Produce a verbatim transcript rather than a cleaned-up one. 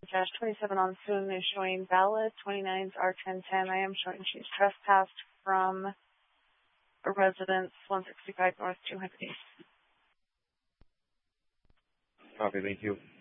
dash twenty-seven on Soon is showing valid. twenty-nines are ten ten. I am showing she's trespassed from a residence, one sixty-five North, two hundred East. Copy, thank you.